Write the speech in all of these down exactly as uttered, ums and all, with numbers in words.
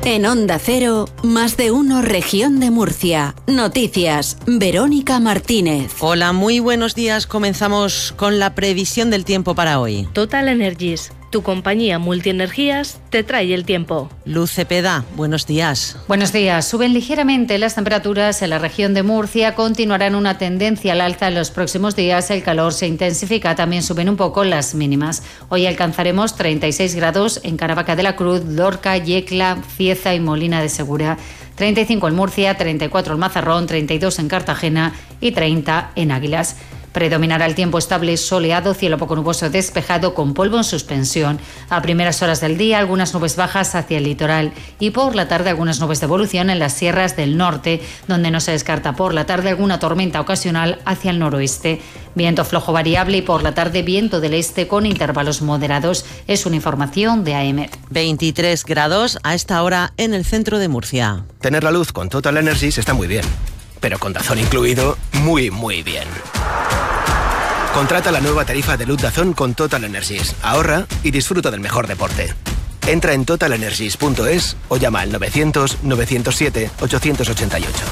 En Onda Cero, Más de Uno Región de Murcia. Noticias, Verónica Martínez. Hola, muy buenos días. Comenzamos con la previsión del tiempo para hoy. Total Energies, tu compañía multienergías, te trae el tiempo. Luz Cepeda, buenos días. Buenos días. Suben ligeramente las temperaturas en la región de Murcia. Continuarán una tendencia al alza en los próximos días. El calor se intensifica. También suben un poco las mínimas. Hoy alcanzaremos treinta y seis grados en Caravaca de la Cruz, Lorca, Yecla, Cieza y Molina de Segura. treinta y cinco en Murcia, treinta y cuatro en Mazarrón, treinta y dos en Cartagena y treinta en Águilas. Predominará el tiempo estable, soleado, cielo poco nuboso despejado con polvo en suspensión. A primeras horas del día algunas nubes bajas hacia el litoral y por la tarde algunas nubes de evolución en las sierras del norte, donde no se descarta por la tarde alguna tormenta ocasional hacia el noroeste. Viento flojo variable y por la tarde viento del este con intervalos moderados. Es una información de A E M E T. veintitrés grados a esta hora en el centro de Murcia. Tener la luz con Total Energies está muy bien, pero con Dazón incluido, muy muy bien. Contrata la nueva tarifa de luz Dazón con Total Energies. Ahorra y disfruta del mejor deporte. Entra en total energies punto es o llama al novecientos, novecientos siete, ochocientos ochenta y ocho.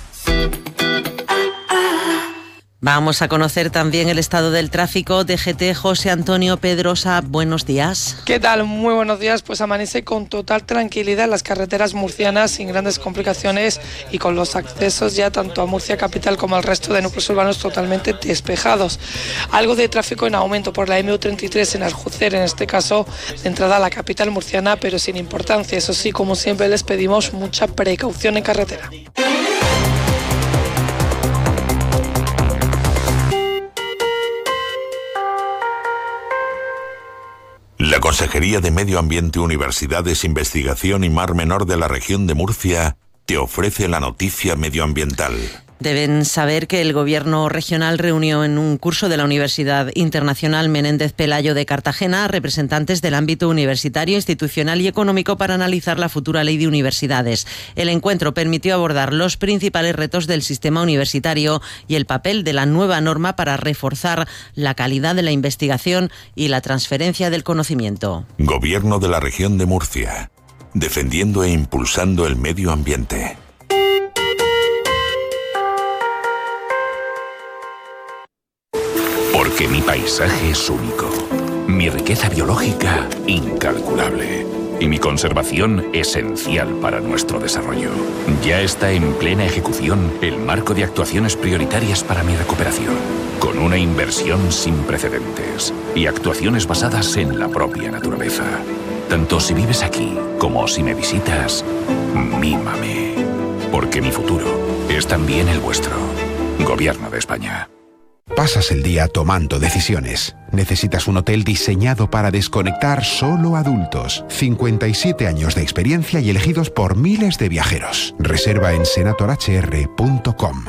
Vamos a conocer también el estado del tráfico. D G T, José Antonio Pedrosa, buenos días. ¿Qué tal? Muy buenos días. Pues amanece con total tranquilidad en las carreteras murcianas, sin grandes complicaciones y con los accesos ya tanto a Murcia capital como al resto de núcleos urbanos totalmente despejados. Algo de tráfico en aumento por la M U treinta y tres en Aljucer, en este caso de entrada a la capital murciana, pero sin importancia. Eso sí, como siempre les pedimos mucha precaución en carretera. La Consejería de Medio Ambiente, Universidades, Investigación y Mar Menor de la región de Murcia te ofrece la noticia medioambiental. Deben saber que el Gobierno regional reunió en un curso de la Universidad Internacional Menéndez Pelayo de Cartagena a representantes del ámbito universitario, institucional y económico para analizar la futura ley de universidades. El encuentro permitió abordar los principales retos del sistema universitario y el papel de la nueva norma para reforzar la calidad de la investigación y la transferencia del conocimiento. Gobierno de la región de Murcia, defendiendo e impulsando el medio ambiente. Porque mi paisaje es único, mi riqueza biológica incalculable y mi conservación esencial para nuestro desarrollo. Ya está en plena ejecución el marco de actuaciones prioritarias para mi recuperación, con una inversión sin precedentes y actuaciones basadas en la propia naturaleza. Tanto si vives aquí como si me visitas, mímame, porque mi futuro es también el vuestro. Gobierno de España. Pasas el día tomando decisiones. Necesitas un hotel diseñado para desconectar solo adultos. cincuenta y siete años de experiencia y elegidos por miles de viajeros. Reserva en senator h r punto com.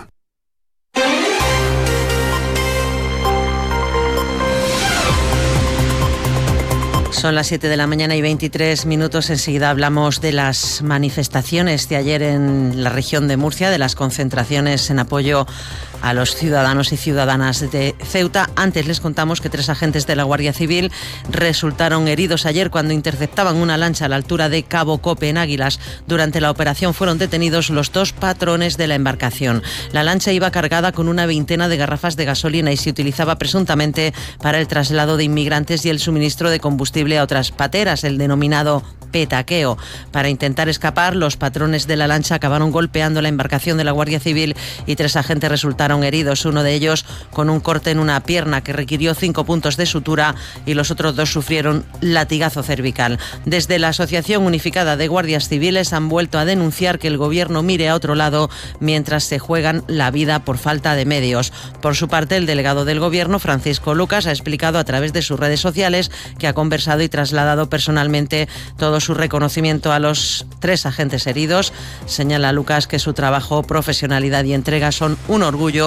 Son las siete de la mañana y veintitrés minutos. Enseguida hablamos de las manifestaciones de ayer en la región de Murcia, de las concentraciones en apoyo a los ciudadanos y ciudadanas de Ceuta. Antes les contamos que tres agentes de la Guardia Civil resultaron heridos ayer cuando interceptaban una lancha a la altura de Cabo Cope, en Águilas. Durante la operación fueron detenidos los dos patrones de la embarcación. La lancha iba cargada con una veintena de garrafas de gasolina y se utilizaba presuntamente para el traslado de inmigrantes y el suministro de combustible a otras pateras, el denominado petaqueo. Para intentar escapar, los patrones de la lancha acabaron golpeando la embarcación de la Guardia Civil y tres agentes resultaron heridos, uno de ellos con un corte en una pierna que requirió cinco puntos de sutura y los otros dos sufrieron latigazo cervical. Desde la Asociación Unificada de Guardias Civiles han vuelto a denunciar que el gobierno mire a otro lado mientras se juegan la vida por falta de medios. Por su parte, el delegado del gobierno, Francisco Lucas, ha explicado a través de sus redes sociales que ha conversado y trasladado personalmente todo su reconocimiento a los tres agentes heridos. Señala Lucas que su trabajo, profesionalidad y entrega son un orgullo